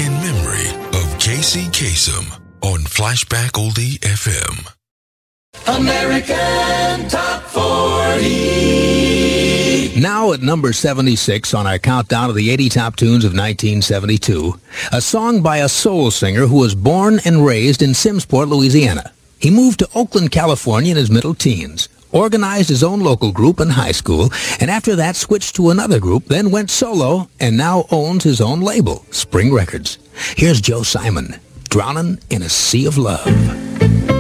in memory of Casey Kasem on Flashback Oldie FM. American Top 40. Now at number 76 on our countdown of the 80 top tunes of 1972, a song by a soul singer who was born and raised in Simmsport, Louisiana. He moved to Oakland, California in his middle teens, organized his own local group in high school, and after that switched to another group, then went solo, and now owns his own label, Spring Records. Here's Joe Simon, Drowning in a Sea of Love.